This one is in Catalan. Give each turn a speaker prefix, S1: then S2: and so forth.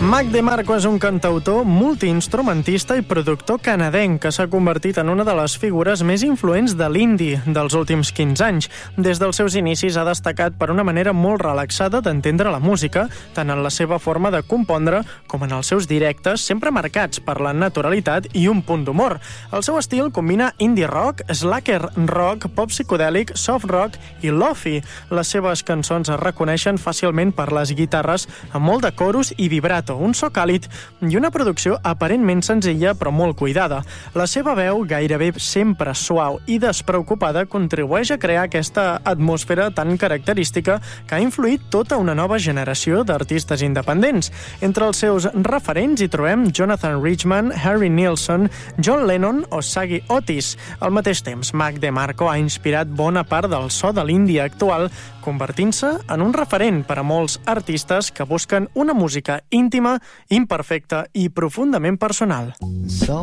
S1: Mac DeMarco és un cantautor, multiinstrumentista i productor canadenc que s'ha convertit en una de les figures més influents de l'indie dels últims 15 anys. Des dels seus inicis ha destacat per una manera molt relaxada d'entendre la música, tant en la seva forma de compondre com en els seus directes, sempre marcats per la naturalitat i un punt d'humor. El seu estil combina indie rock, slacker rock, pop psicodèlic, soft rock i lofi. Les seves cançons es reconeixen fàcilment per les guitarres amb molt de chorus i vibrato, un so càlid i una producció aparentment senzilla però molt cuidada. La seva veu, gairebé sempre suau i despreocupada, contribueix a crear aquesta atmosfera tan característica que ha influït tota una nova generació d'artistes independents. Entre els seus referents hi trobem Jonathan Richman, Harry Nilsson, John Lennon o Shaggy Otis. Al mateix temps, Mac DeMarco ha inspirat bona part del so de l'indie actual, convertint-se en un referent per a molts artistes que busquen una música íntima, imperfecta i profundament personal.
S2: So